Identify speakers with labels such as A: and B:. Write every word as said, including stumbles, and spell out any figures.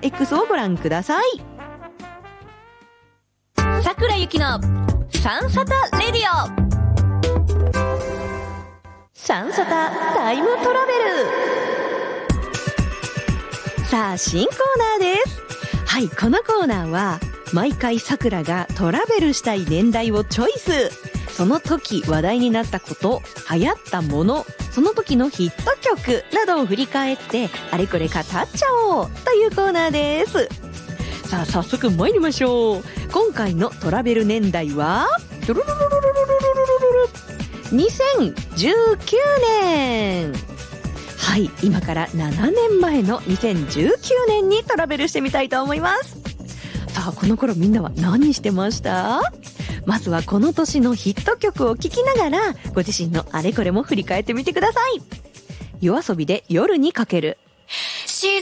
A: X をご覧ください。
B: 桜ゆきのサンサタレディオ。
A: サンサタタイムトラベル。さあ、新コーナーです。はい、このコーナーは毎回さくらがトラベルしたい年代をチョイス。その時話題になったこと、流行ったもの、その時のヒット曲などを振り返ってあれこれ語っちゃおうというコーナーです。さあ、早速参りましょう。今回のトラベル年代はにせんじゅうきゅうねん。はい、今からななねんまえのにせんじゅうきゅうねんにトラベルしてみたいと思います。さあ、この頃みんなは何してました？まずはこの年のヒット曲を聴きながらご自身のあれこれも振り返ってみてください。夜遊びで夜にかける。